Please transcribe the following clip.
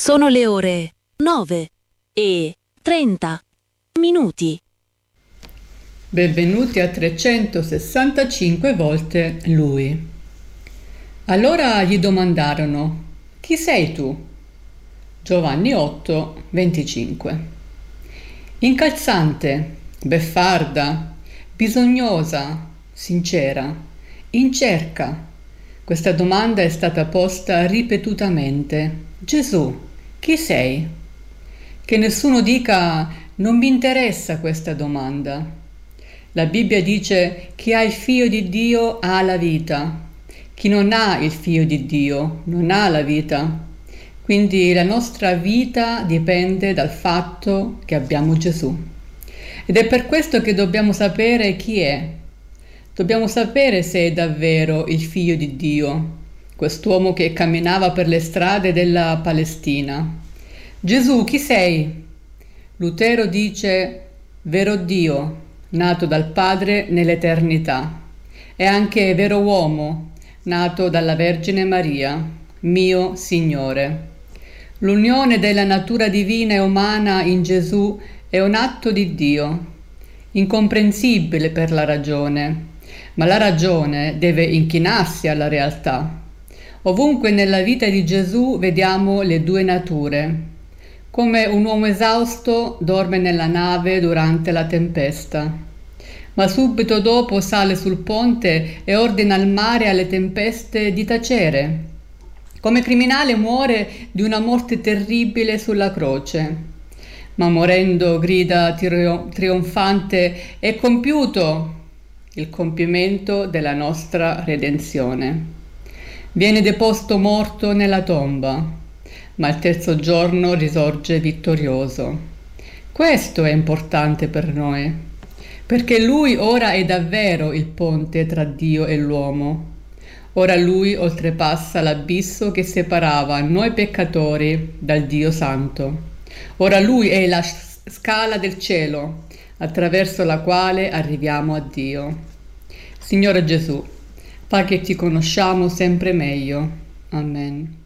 Sono le ore 9:30. Benvenuti a 365 volte lui. Allora gli domandarono: chi sei tu? Giovanni 8:25. Incalzante, beffarda, bisognosa, sincera, in cerca. Questa domanda è stata posta ripetutamente. Gesù, chi sei? Che nessuno dica: non mi interessa questa domanda. La Bibbia dice: chi ha il Figlio di Dio ha la vita. Chi non ha il Figlio di Dio non ha la vita. Quindi la nostra vita dipende dal fatto che abbiamo Gesù. Ed è per questo che dobbiamo sapere chi è. Dobbiamo sapere se è davvero il Figlio di Dio, quest'uomo che camminava per le strade della Palestina. Gesù, chi sei? Lutero dice: vero Dio, nato dal Padre nell'eternità, e anche vero uomo, nato dalla Vergine Maria, mio Signore. L'unione della natura divina e umana in Gesù è un atto di Dio, incomprensibile per la ragione, ma la ragione deve inchinarsi alla realtà. Ovunque nella vita di Gesù vediamo le due nature. Come un uomo esausto dorme nella nave durante la tempesta, ma subito dopo sale sul ponte e ordina al mare e alle tempeste di tacere. Come criminale muore di una morte terribile sulla croce, ma morendo grida trionfante: è compiuto il compimento della nostra redenzione. Viene deposto morto nella tomba, ma il terzo giorno risorge vittorioso. Questo è importante per noi, perché Lui ora è davvero il ponte tra Dio e l'uomo. Ora Lui oltrepassa l'abisso che separava noi peccatori dal Dio Santo. Ora Lui è la scala del cielo, attraverso la quale arriviamo a Dio. Signore Gesù, fa che ti conosciamo sempre meglio. Amen.